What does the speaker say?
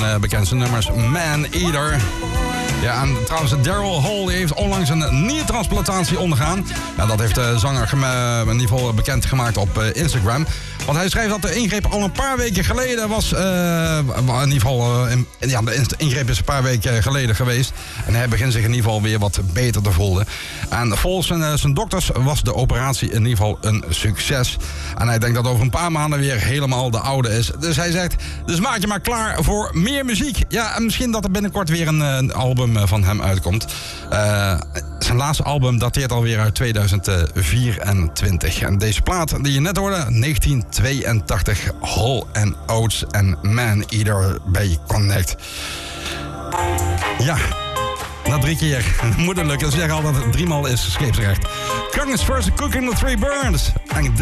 zijn bekendste nummers, Man Eater. Ja, en trouwens, Daryl Hall heeft onlangs een niertransplantatie ondergaan. Ja, dat heeft de zanger in ieder geval bekendgemaakt op Instagram. Want hij schreef dat de ingreep al een paar weken geleden was. In ieder geval, de ingreep is een paar weken geleden geweest. En hij begint zich in ieder geval weer wat beter te voelen. En volgens zijn dokters was de operatie in ieder geval een succes. En hij denkt dat over een paar maanden weer helemaal de oude is. Dus hij zegt, dus maak je maar klaar voor meer muziek. Ja, en misschien dat er binnenkort weer een album van hem uitkomt. Zijn laatste album dateert alweer uit 2024. En deze plaat die je net hoorde, 1982, Hall & Oates en Man Eater bij Connect. Ja, na 3 keer moet het lukken. Ze zeggen al dat het 3 maal is scheepsrecht. Youngest first cooking the 3 burns.